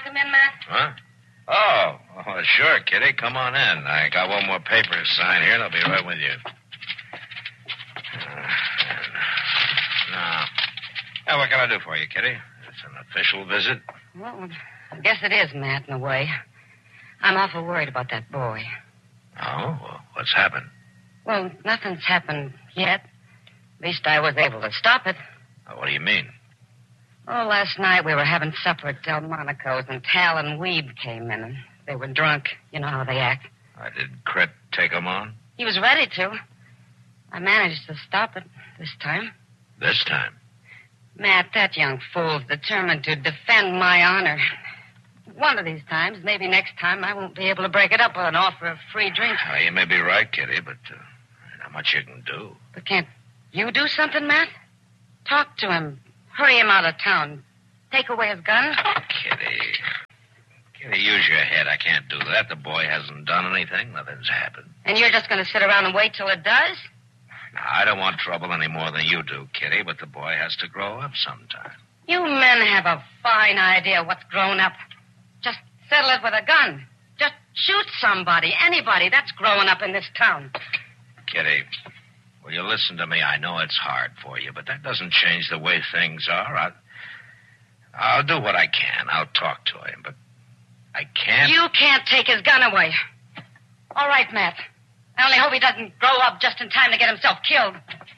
come in, Matt? Huh? Oh, sure, Kitty. Come on in. I got one more paper to sign here, and I'll be right with you. Now, what can I do for you, Kitty? It's an official visit? Well, I guess it is, Matt, in a way. I'm awful worried about that boy. Oh? Well, what's happened? Well, nothing's happened yet. At least I was able to stop it. What do you mean? Oh, last night we were having supper at Delmonico's, and Tal and Weeb came in, and they were drunk. You know how they act. Did Cret take him on? He was ready to. I managed to stop it this time. This time? Matt, that young fool's determined to defend my honor. One of these times, maybe next time, I won't be able to break it up with an offer of free drinks. You may be right, Kitty, but not much you can do. But can't you do something, Matt? Talk to him. Hurry him out of town. Take away his gun. Kitty, use your head. I can't do that. The boy hasn't done anything. Nothing's happened. And you're just going to sit around and wait till it does? Now, I don't want trouble any more than you do, Kitty, but the boy has to grow up sometime. You men have a fine idea what's grown up. Just settle it with a gun. Just shoot somebody, anybody. That's growing up in this town. Kitty, will you listen to me? I know it's hard for you, but that doesn't change the way things are. I'll do what I can. I'll talk to him, but I can't... You can't take his gun away. All right, Matt. I only hope he doesn't grow up just in time to get himself killed.